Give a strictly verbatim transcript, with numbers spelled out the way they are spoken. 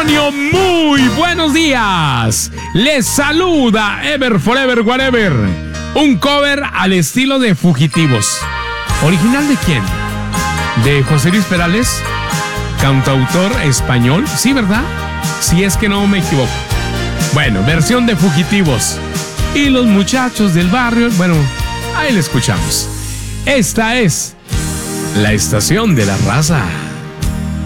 Antonio, muy buenos días. Les saluda Ever Forever Whatever. Un cover al estilo de Fugitivos. ¿Original de quién? ¿De José Luis Perales? ¿Cantautor español? Sí, ¿verdad? Si es que no me equivoco. Bueno, versión de Fugitivos. Y los muchachos del barrio, bueno, ahí la escuchamos. Esta es la estación de la raza.